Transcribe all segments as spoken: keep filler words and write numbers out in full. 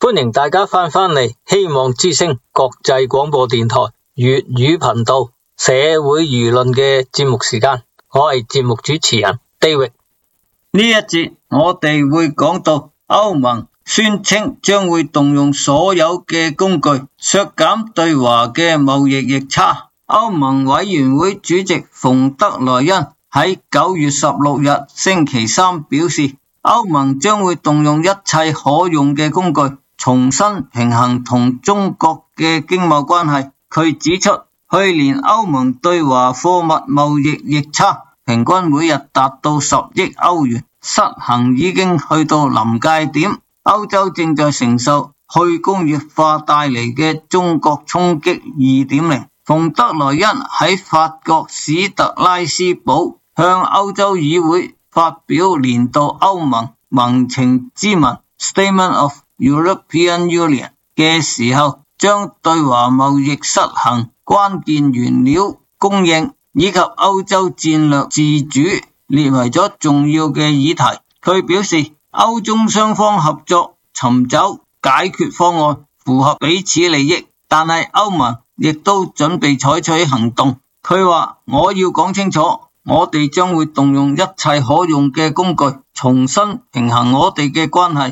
歡迎大家翻返嚟希望之聲國際廣播電台粵語頻道社會輿論嘅節目時間，我係節目主持人 David。 呢一節我哋會講到歐盟宣稱將會動用所有嘅工具削減對華嘅貿易逆差。歐盟委員會主席馮德萊恩喺九月十六日星期三表示，歐盟將會動用一切可用嘅工具，重新平衡同中國嘅經貿關係。佢指出，去年歐盟對華貨物貿易逆差平均每日達到十億歐元，失衡已經去到臨界點。歐洲正在承受去工業化帶嚟嘅中國衝擊 二點零。馮德萊恩喺法國史特拉斯堡向歐洲議會發表年度歐盟盟情咨文 Statement of European Union 嘅時候，將對華貿易失衡、關鍵原料供應以及歐洲戰略自主列為咗重要嘅議題。佢表示，歐中雙方合作尋找解決方案，符合彼此利益，但係歐盟亦都準備採取行動。佢話，我要講清楚，我哋將會動用一切可用嘅工具，重新平衡我哋嘅關係。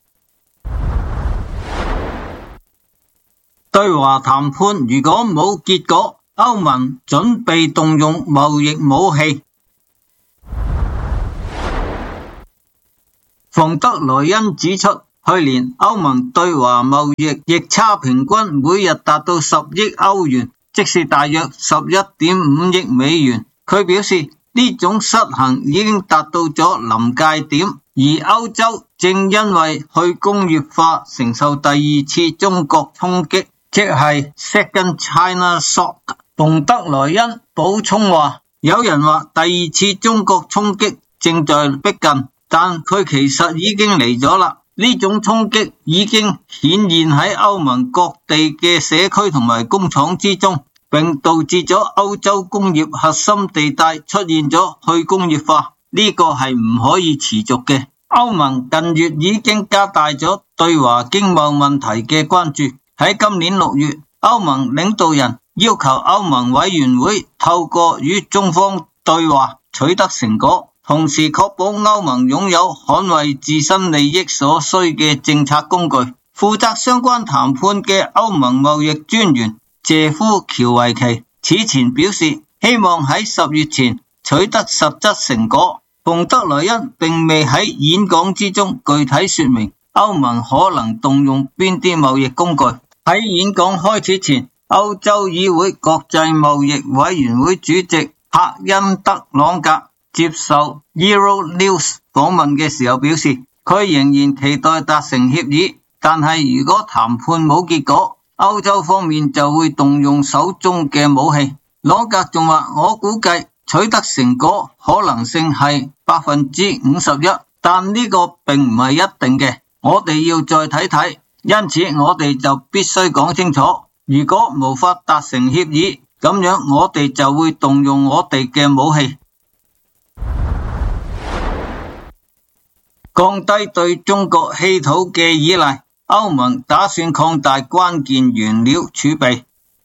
對華談判如果冇結果，歐盟準備動用貿易武器。馮德萊恩指出，去年歐盟對華貿易逆差平均每日達到十億歐元，即是大約十一點五億美元。佢表示，呢種失衡已經達到咗臨界點，而歐洲正因為去工業化承受第二次中國衝擊，即係 Second China Shock。馮德萊恩補充話，有人話第二次中國衝擊正在逼近，但佢其實已經嚟咗啦。呢種衝擊已經顯現喺歐盟各地嘅社區同埋工廠之中，並導致咗歐洲工業核心地帶出現咗去工業化。呢個係唔可以持續嘅。歐盟近月已經加大咗對華經貿問題嘅關注。喺今年六月，歐盟領導人要求歐盟委員會透過與中方對話取得成果，同時確保歐盟擁有捍衛自身利益所需嘅政策工具。負責相關談判嘅歐盟貿易專員謝夫喬維奇此前表示，希望喺十月前取得實質成果。馮德萊恩並未喺演講之中具體說明歐盟可能動用邊啲貿易工具。喺演講開始前，歐洲議會國際貿易委員會主席帕恩德朗格接受 Euronews 訪問嘅時候表示，佢仍然期待達成協議，但係如果談判冇結果，歐洲方面就會動用手中嘅武器。朗格仲話，我估計取得成果可能性係百分之五十一，但呢個並唔係一定嘅，我哋要再睇睇。因此我哋就必須講清楚，如果無法達成協議，咁樣我哋就會動用我哋嘅武器。降低對中國稀土嘅依賴，歐盟打算擴大關鍵原料儲備。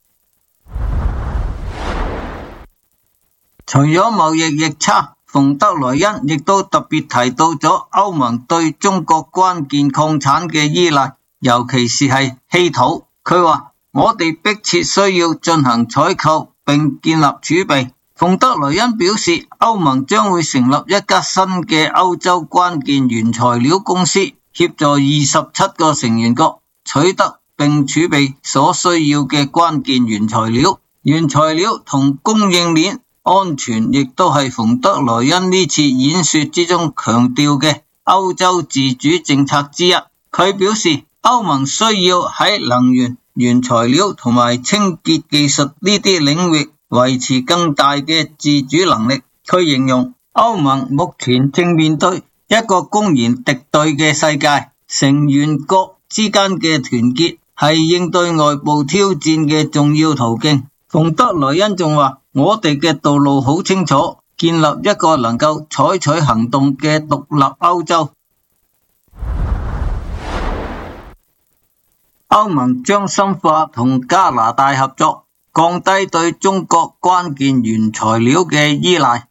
除咗貿易逆差，馮德萊恩亦都特別提到咗歐盟對中國關鍵礦產嘅依賴，尤其是係稀土。佢話，我哋迫切需要進行採購並建立儲備。馮德萊恩表示，歐盟將會成立一家新嘅歐洲關鍵原材料公司，協助二十七個成員國取得並儲備所需要嘅關鍵原材料。原材料同供應鏈安全亦都係馮德萊恩呢次演說之中強調嘅歐洲自主政策之一。佢表示，歐盟需要喺能源、原材料同埋清潔技術呢啲領域維持更大嘅自主能力。佢形容歐盟目前正面對一個公然敵對嘅世界，成員國之間嘅團結係應對外部挑戰嘅重要途徑。馮德萊恩仲話，我哋嘅道路好清楚，建立一個能夠採取行動嘅獨立歐洲。 歐盟將深化同加拿大合作，降低對中國關鍵原材料嘅依賴。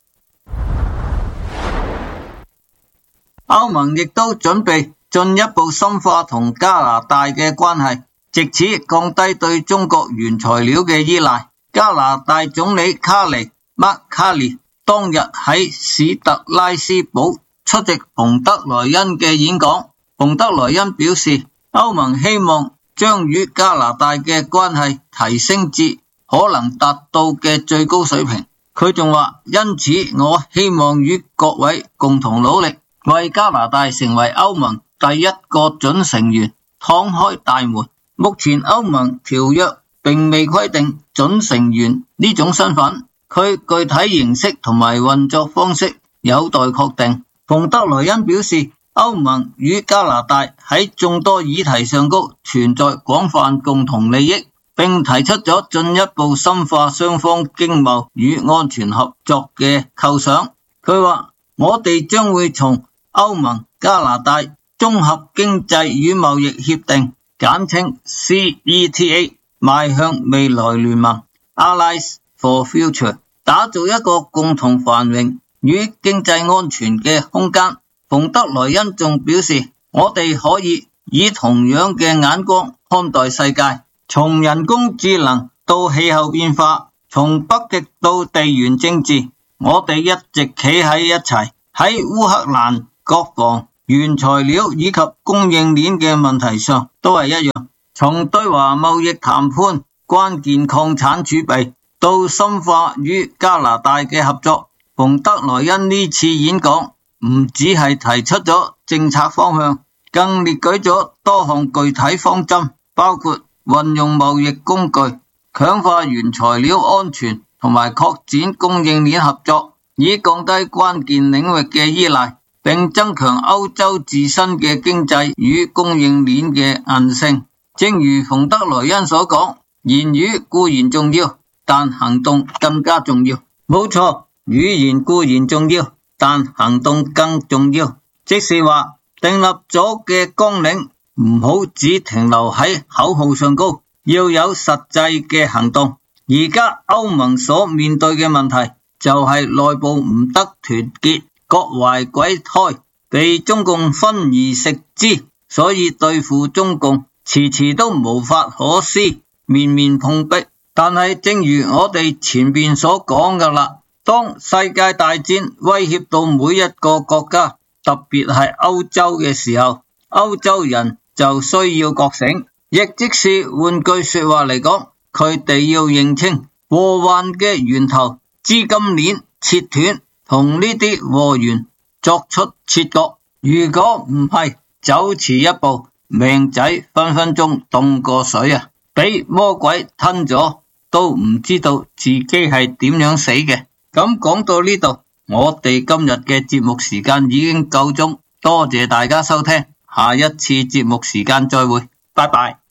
歐盟亦都準備進一步深化同加拿大嘅關係，藉此降低對中國原材料嘅依賴。加拿大總理卡尼 Mark Carney 當日喺史特拉斯堡出席馮德萊恩嘅演講。馮德萊恩表示，歐盟希望將與加拿大嘅關係提升至可能達到嘅最高水平。佢仲話，因此我希望與各位共同努力，為加拿大成為歐盟第一個準成員敞開大門。目前歐盟條約並未規定準成員呢種身份，佢具體形式同埋運作方式有待確定。馮德萊恩表示，歐盟與加拿大喺眾多議題上高存在廣泛共同利益，並提出咗進一步深化雙方經貿與安全合作嘅構想。佢話，我哋將會從歐盟加拿大綜合經濟與貿易協定簡稱 C E T A 邁向未來聯盟 Allies for Future， 打造一個共同繁榮與經濟安全嘅空間。馮德萊恩仲表示，我哋可以以同樣嘅眼光看待世界，從人工智能到氣候變化，從北極到地緣政治，我哋一直企喺一齊。喺烏克蘭國防、原材料以及供應鏈嘅問題上都係一樣，從對華貿易談判、關鍵礦產儲備到深化與加拿大嘅合作。馮德萊恩呢次演講唔只係提出咗政策方向，更列舉咗多項具體方針，包括運用貿易工具、強化原材料安全同埋擴展供應鏈合作，以降低關鍵領域嘅依賴，並增強歐洲自身嘅經濟與供應鏈嘅韌性。正如馮德萊恩所講，言語固然重要，但行動更加重要。冇錯，語言固然重要，但行動更重要。即是話，訂立咗嘅綱領唔好只停留喺口號上高，要有實際嘅行動。而家歐盟所面對嘅問題就係內部唔得團結，各懷鬼胎，被中共分而食之，所以對付中共遲遲都無法可施，面面碰壁。但係正如我哋前邊所講噶啦，當世界大戰威脅到每一個國家，特別係歐洲嘅時候，歐洲人就需要覺醒，亦即是換句說話嚟講，佢哋要認清禍患嘅源頭，資金鏈切斷，同呢啲禍源作出切割。如果唔係，走遲一步，命仔分分鐘凍過水啊！俾魔鬼吞咗，都唔知道自己係點樣死嘅。咁講到呢度，我哋今日嘅節目時間已經夠鐘，多謝大家收聽，下一次節目時間再會，拜拜。